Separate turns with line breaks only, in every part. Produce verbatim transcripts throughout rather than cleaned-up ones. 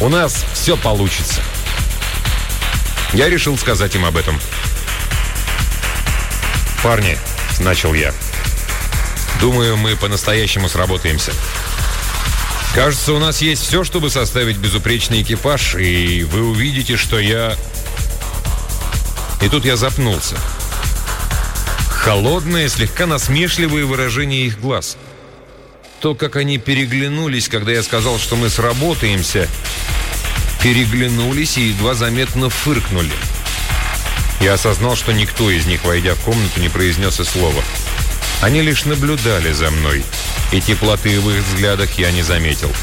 У нас все получится. Я решил сказать им об этом. «Парни», — начал я, — «думаю, мы по-настоящему сработаемся. Кажется, у нас есть все, чтобы составить безупречный экипаж, и вы увидите, что я...» И тут я запнулся. Холодное, слегка насмешливое выражение их глаз. То, как они переглянулись, когда я сказал, что мы сработаемся, переглянулись и едва заметно фыркнули. Я осознал, что никто из них, войдя в комнату, не произнес и слова. Они лишь наблюдали за мной, и теплоты в их взглядах я не заметил.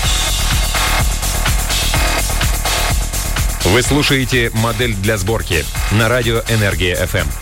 Вы слушаете «Модель для сборки» на радио «Энергия эф эм».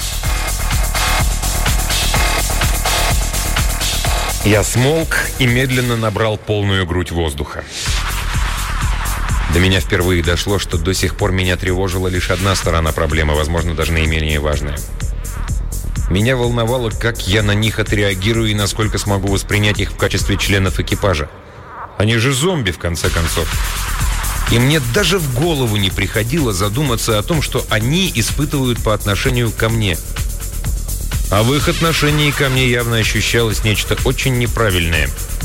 Я смолк и медленно набрал полную грудь воздуха. До меня впервые дошло, что до сих пор меня тревожила лишь одна сторона проблемы, возможно, даже наименее важная. Меня волновало, как я на них отреагирую и насколько смогу воспринять их в качестве членов экипажа. Они же зомби, в конце концов. И мне даже в голову не приходило задуматься о том, что они испытывают по отношению ко мне. А в их отношении ко мне явно ощущалось нечто очень неправильное.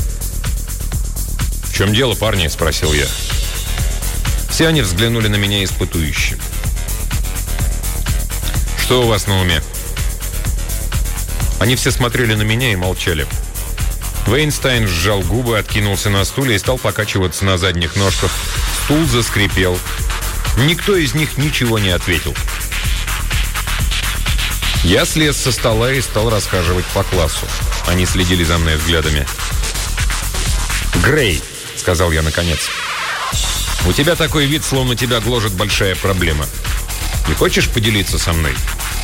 «В чем дело, парни?» – спросил я. Все они взглянули на меня испытующе. «Что у вас на уме?» Они все смотрели на меня и молчали. Вейнстайн сжал губы, откинулся на стуле и стал покачиваться на задних ножках. Стул заскрипел. Никто из них ничего не ответил. Я слез со стола и стал расхаживать по классу. Они следили за мной взглядами. «Грей», — сказал я наконец, — «у тебя такой вид, словно тебя гложет большая проблема. Не хочешь поделиться со мной?»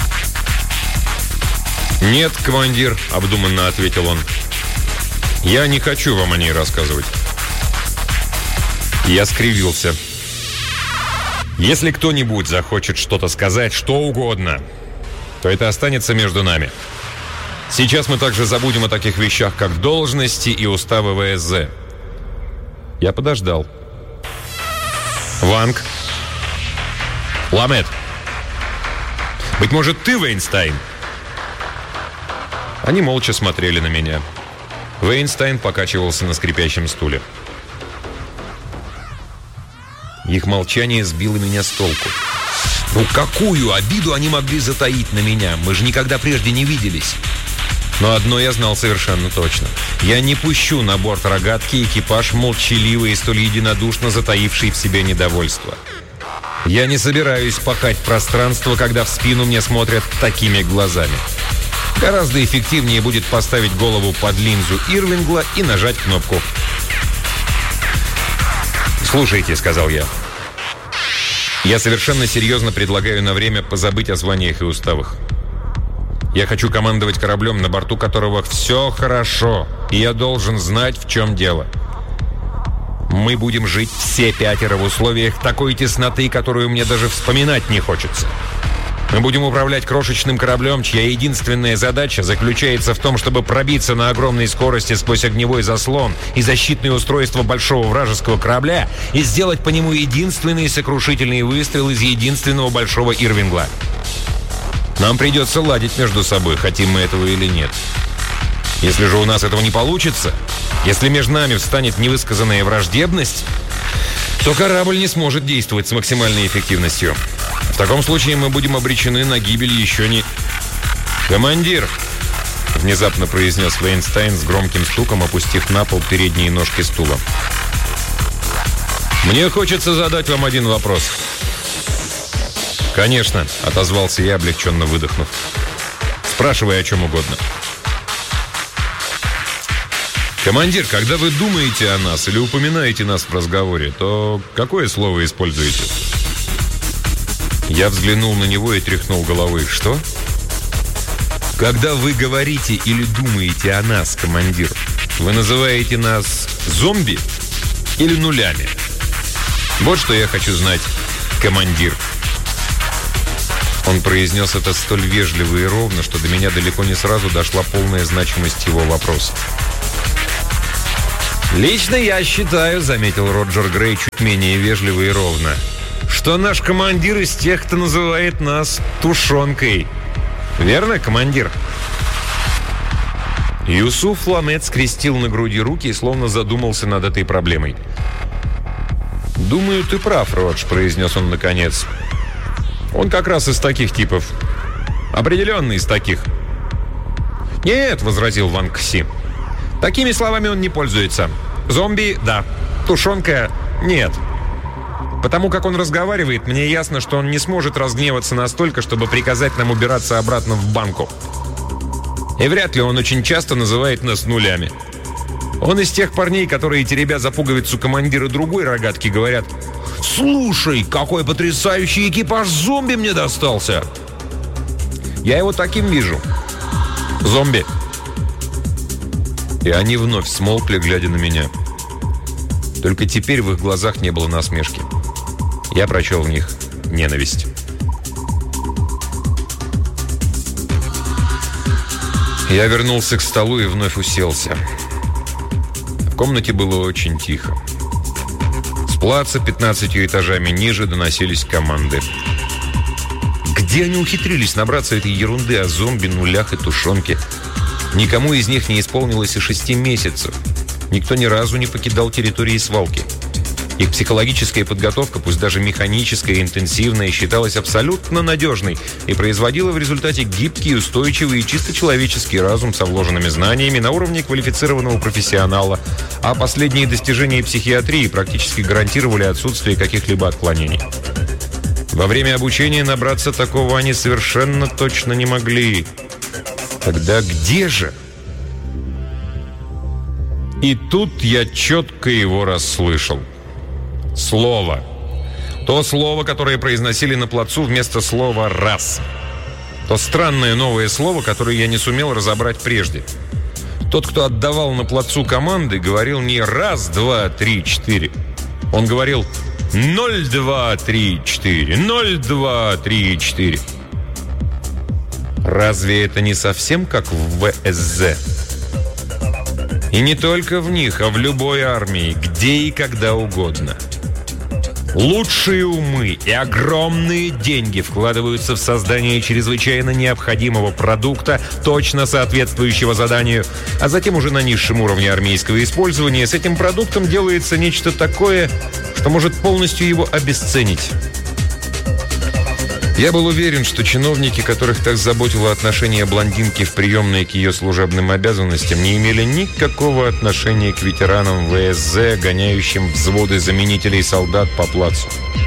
«Нет, командир», — обдуманно ответил он. «Я не хочу вам о ней рассказывать». Я скривился. «Если кто-нибудь захочет что-то сказать, что угодно, то это останется между нами. Сейчас мы также забудем о таких вещах, как должности и уставы вэ эс зэ». Я подождал. «Ванг? Ламет? Быть может, ты, Вейнстайн?» Они молча смотрели на меня. Вейнстайн покачивался на скрипящем стуле. Их молчание сбило меня с толку. Ну, какую обиду они могли затаить на меня? Мы же никогда прежде не виделись. Но одно я знал совершенно точно. Я не пущу на борт рогатки экипаж, молчаливый и столь единодушно затаивший в себе недовольство. Я не собираюсь пахать пространство, когда в спину мне смотрят такими глазами. Гораздо эффективнее будет поставить голову под линзу Ирвингла и нажать кнопку. «Слушайте», — сказал я. «Я совершенно серьезно предлагаю на время позабыть о званиях и уставах. Я хочу командовать кораблем, на борту которого все хорошо, и я должен знать, в чем дело. Мы будем жить все пятеро в условиях такой тесноты, которую мне даже вспоминать не хочется. Мы будем управлять крошечным кораблем, чья единственная задача заключается в том, чтобы пробиться на огромной скорости сквозь огневой заслон и защитные устройства большого вражеского корабля и сделать по нему единственный сокрушительный выстрел из единственного большого Ирвингла. Нам придется ладить между собой, хотим мы этого или нет. Если же у нас этого не получится, если между нами встанет невысказанная враждебность, то корабль не сможет действовать с максимальной эффективностью. В таком случае мы будем обречены на гибель еще не... «Командир!» — внезапно произнес Вейнстайн с громким стуком, опустив на пол передние ножки стула. «Мне хочется задать вам один вопрос». «Конечно», — отозвался я, облегченно выдохнув. «Спрашивай о чем угодно». «Командир, когда вы думаете о нас или упоминаете нас в разговоре, то какое слово используете?» Я взглянул на него и тряхнул головой. «Что?» «Когда вы говорите или думаете о нас, командир, вы называете нас зомби или нулями? Вот что я хочу знать, командир». Он произнес это столь вежливо и ровно, что до меня далеко не сразу дошла полная значимость его вопроса. «Лично я считаю, — заметил Роджер Грей чуть менее вежливо и ровно, — что наш командир из тех, кто называет нас тушенкой. Верно, командир?» Юсуф Ламет скрестил на груди руки и словно задумался над этой проблемой. «Думаю, ты прав, Родж», — произнес он наконец. «Он как раз из таких типов. Определенно из таких». «Нет», — возразил Ван Кси. «Такими словами он не пользуется. Зомби — да. Тушенка — нет. Потому как он разговаривает, мне ясно, что он не сможет разгневаться настолько, чтобы приказать нам убираться обратно в банку. И вряд ли он очень часто называет нас нулями. Он из тех парней, которые, теребя за пуговицу командира другой рогатки, говорят: «Слушай, какой потрясающий экипаж зомби мне достался!» Я его таким вижу. Зомби. И они вновь смолкли, глядя на меня. Только теперь в их глазах не было насмешки. Я прочел в них ненависть. Я вернулся к столу и вновь уселся. В комнате было очень тихо. С плаца пятнадцатью этажами ниже доносились команды. Где они ухитрились набраться этой ерунды о зомби, нулях и тушенке? Никому из них не исполнилось и шести месяцев. Никто ни разу не покидал территории свалки. Их психологическая подготовка, пусть даже механическая и интенсивная, считалась абсолютно надежной и производила в результате гибкий, устойчивый и чисто человеческий разум со вложенными знаниями на уровне квалифицированного профессионала, а последние достижения психиатрии практически гарантировали отсутствие каких-либо отклонений. Во время обучения набраться такого они совершенно точно не могли. Тогда где же? И тут я четко его расслышал. Слово. То слово, которое произносили на плацу вместо слова «раз». То странное новое слово, которое я не сумел разобрать прежде. Тот, кто отдавал на плацу команды, говорил не «раз, два, три, четыре». Он говорил «ноль, два, три, четыре, ноль, два, три, четыре». Разве это не совсем как в вэ эс зэ? И не только в них, а в любой армии, где и когда угодно. Лучшие умы и огромные деньги вкладываются в создание чрезвычайно необходимого продукта, точно соответствующего заданию, а затем уже на низшем уровне армейского использования с этим продуктом делается нечто такое, что может полностью его обесценить. Я был уверен, что чиновники, которых так заботило отношение блондинки в приемной к ее служебным обязанностям, не имели никакого отношения к ветеранам вэ эс зэ, гоняющим взводы заменителей солдат по плацу.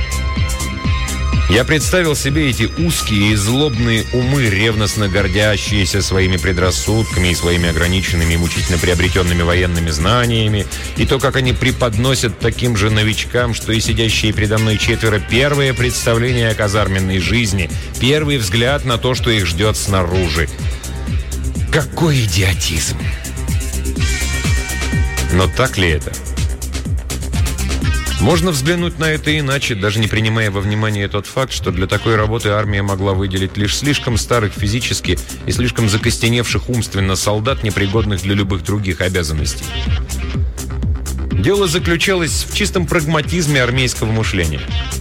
Я представил себе эти узкие и злобные умы, ревностно гордящиеся своими предрассудками и своими ограниченными и мучительно приобретенными военными знаниями, и то, как они преподносят таким же новичкам, что и сидящие передо мной четверо, первое представление о казарменной жизни, первый взгляд на то, что их ждет снаружи. Какой идиотизм! Но так ли это? Можно взглянуть на это иначе, даже не принимая во внимание тот факт, что для такой работы армия могла выделить лишь слишком старых физически и слишком закостеневших умственно солдат, непригодных для любых других обязанностей. Дело заключалось в чистом прагматизме армейского мышления.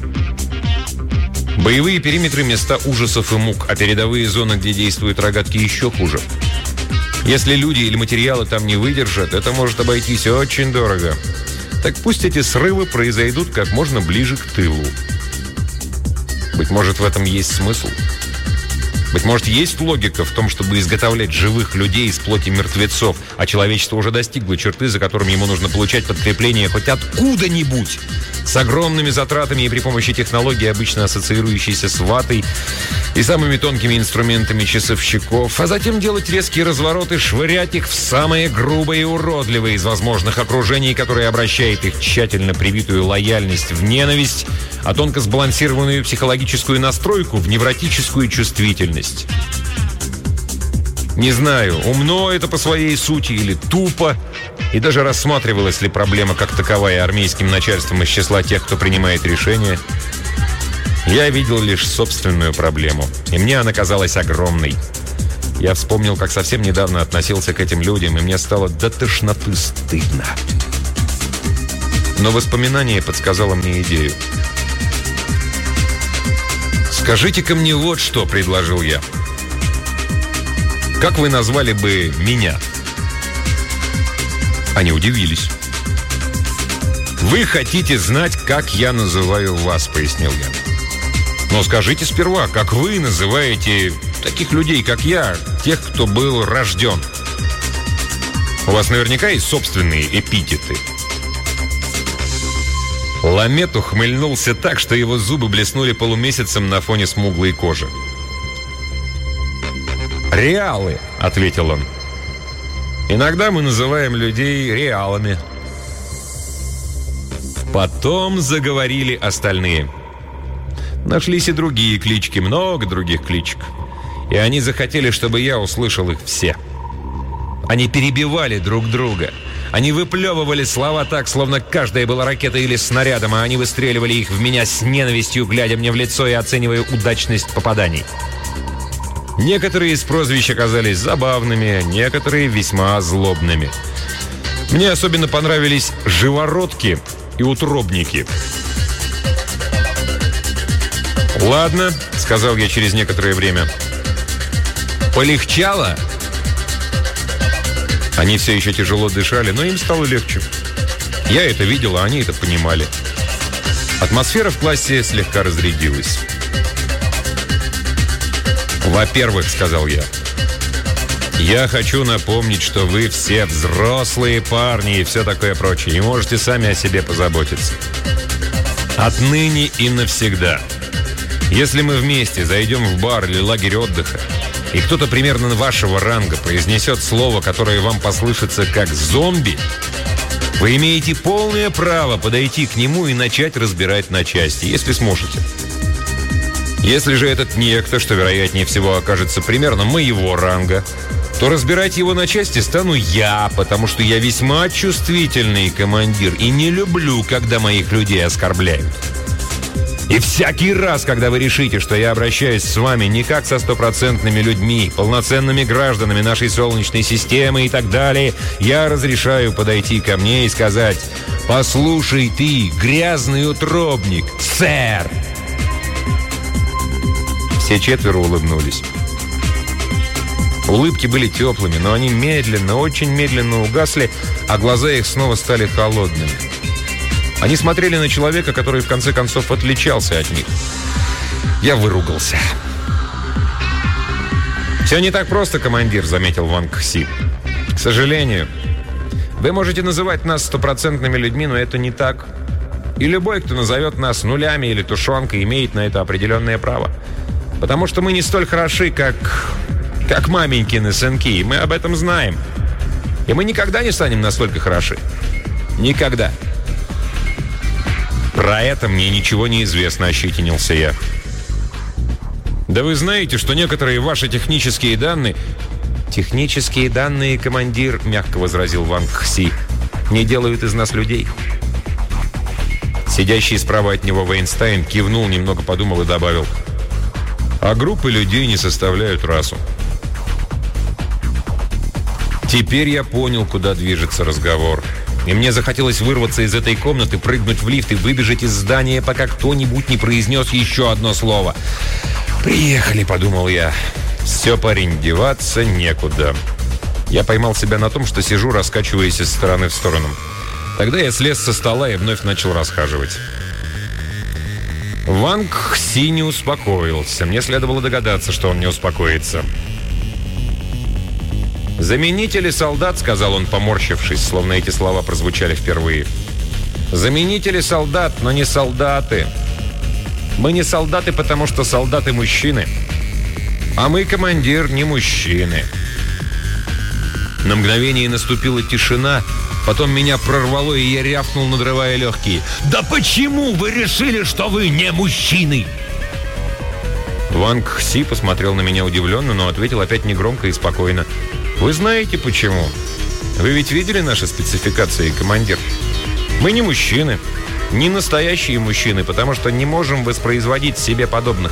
Боевые периметры – места ужасов и мук, а передовые зоны, где действуют рогатки, еще хуже. Если люди или материалы там не выдержат, это может обойтись очень дорого. Так пусть эти срывы произойдут как можно ближе к тылу. Быть может, в этом есть смысл. Быть может, есть логика в том, чтобы изготовлять живых людей из плоти мертвецов, а человечество уже достигло черты, за которыми ему нужно получать подкрепление хоть откуда-нибудь, с огромными затратами и при помощи технологий, обычно ассоциирующейся с ватой и самыми тонкими инструментами часовщиков, а затем делать резкие развороты, швырять их в самое грубое и уродливое из возможных окружений, которое обращает их тщательно привитую лояльность в ненависть, а тонко сбалансированную психологическую настройку в невротическую чувствительность. Не знаю, умно это по своей сути или тупо, и даже рассматривалась ли проблема как таковая армейским начальством из числа тех, кто принимает решения. Я видел лишь собственную проблему, и мне она казалась огромной. Я вспомнил, как совсем недавно относился к этим людям, и мне стало до тошноты стыдно. Но воспоминание подсказало мне идею. «Скажите-ка мне вот что», — предложил я. «Как вы назвали бы меня?» Они удивились. «Вы хотите знать, как я называю вас», — пояснил я. «Но скажите сперва, как вы называете таких людей, как я, тех, кто был рожден? У вас наверняка есть собственные эпитеты». Ламет ухмыльнулся так, что его зубы блеснули полумесяцем на фоне смуглой кожи. «Реалы», — ответил он. «Иногда мы называем людей реалами». Потом заговорили остальные. Нашлись и другие клички, много других кличек. И они захотели, чтобы я услышал их все. Они перебивали друг друга. Они выплевывали слова так, словно каждая была ракетой или снарядом, а они выстреливали их в меня с ненавистью, глядя мне в лицо и оценивая удачность попаданий. Некоторые из прозвищ оказались забавными, некоторые весьма злобными. Мне особенно понравились «живородки» и «утробники». «Ладно», — сказал я через некоторое время. «Полегчало?» Они все еще тяжело дышали, но им стало легче. Я это видел, а они это понимали. Атмосфера в классе слегка разрядилась. «Во-первых, — сказал я, — я хочу напомнить, что вы все взрослые парни и все такое прочее, и можете сами о себе позаботиться. Отныне и навсегда. Если мы вместе зайдем в бар или лагерь отдыха, и кто-то примерно вашего ранга произнесет слово, которое вам послышится как «зомби», вы имеете полное право подойти к нему и начать разбирать на части, если сможете. Если же этот некто, что вероятнее всего окажется примерно моего ранга, то разбирать его на части стану я, потому что я весьма чувствительный командир и не люблю, когда моих людей оскорбляют. И всякий раз, когда вы решите, что я обращаюсь с вами не как со стопроцентными людьми, полноценными гражданами нашей Солнечной системы и так далее, я разрешаю подойти ко мне и сказать: «Послушай ты, грязный утробник, сэр!» Все четверо улыбнулись. Улыбки были теплыми, но они медленно, очень медленно угасли, а глаза их снова стали холодными. Они смотрели на человека, который в конце концов отличался от них. Я выругался. «Все не так просто, командир», — заметил Ван Кси. «К сожалению, вы можете называть нас стопроцентными людьми, но это не так. И любой, кто назовет нас нулями или тушенкой, имеет на это определенное право. Потому что мы не столь хороши, как, как маменькины сынки, и мы об этом знаем. И мы никогда не станем настолько хороши. Никогда». «Про это мне ничего не известно», — ощетинился я. «Да вы знаете, что некоторые ваши технические данные...» «Технические данные, командир», — мягко возразил Ван Кси, — «не делают из нас людей». Сидящий справа от него Вейнстайн кивнул, немного подумал и добавил: «А группы людей не составляют расу». Теперь я понял, куда движется разговор. И мне захотелось вырваться из этой комнаты, прыгнуть в лифт и выбежать из здания, пока кто-нибудь не произнес еще одно слово. «Приехали», — подумал я. «Все, парень, деваться некуда». Я поймал себя на том, что сижу, раскачиваясь из стороны в сторону. Тогда я слез со стола и вновь начал расхаживать. Ван Кси не успокоился. Мне следовало догадаться, что он не успокоится. «Заменители солдат», — сказал он, поморщившись, словно эти слова прозвучали впервые. «Заменители солдат, но не солдаты. Мы не солдаты, потому что солдаты мужчины. А мы, командир, не мужчины». На мгновение наступила тишина, потом меня прорвало, и я рявкнул, надрывая легкие: «Да почему вы решили, что вы не мужчины?» Ван Кси посмотрел на меня удивленно, но ответил опять негромко и спокойно: «Вы знаете почему? Вы ведь видели наши спецификации, командир? Мы не мужчины, не настоящие мужчины, потому что не можем воспроизводить себе подобных».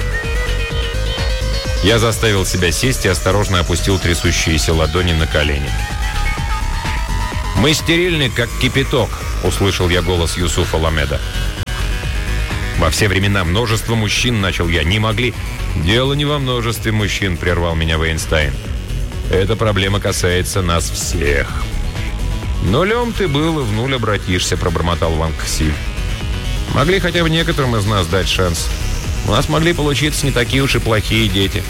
Я заставил себя сесть и осторожно опустил трясущиеся ладони на колени. «Мы стерильны, как кипяток. — услышал я голос Юсуфа Ламеда. «Во все времена множество мужчин, — начал я, — не могли...» «Дело не во множестве мужчин», — прервал меня Вейнстайн. «Эта проблема касается нас всех». «Нулем ты был и в нуль обратишься», — пробормотал Ван Кси. «Могли хотя бы некоторым из нас дать шанс. У нас могли получиться не такие уж и плохие дети».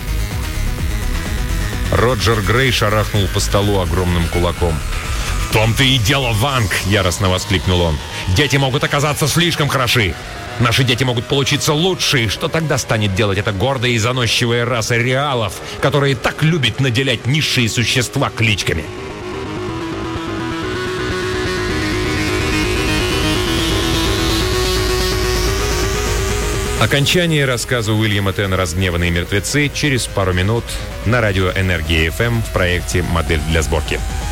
Роджер Грей шарахнул по столу огромным кулаком. «В том-то и дело, Ванг!» — яростно воскликнул он. «Дети могут оказаться слишком хороши. Наши дети могут получиться лучше. Что тогда станет делать эта гордая и заносчивая раса реалов, которая так любит наделять низшие существа кличками?» Окончание рассказа Уильяма Тена «Разгневанные мертвецы» через пару минут на радио «Энергия эф эм» в проекте «Модель для сборки».